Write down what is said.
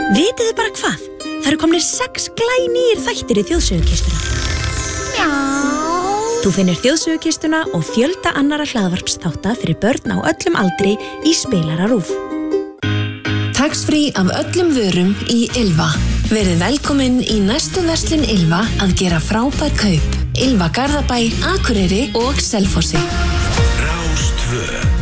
Vitið þið bara hvað? Það eru komnir 6 glænýir þættir í þjóðsögukistuna. Já. Þú finnir þjóðsögukistuna og fjölda annarra hlaðvarpsþátta fyrir börn á öllum aldri í spilara RÚV. Tax-free af öllum vörum í Ylva. Verið velkomin í næstu verslun Ylva að gera frábær kaup. Ylva Garðabæ, Akureyri og Selfossi. Rás 2